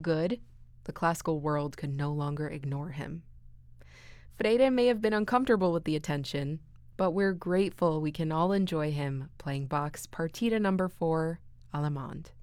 good, the classical world could no longer ignore him. Freire may have been uncomfortable with the attention, but we're grateful we can all enjoy him playing Bach's Partita No. 4, Allemande.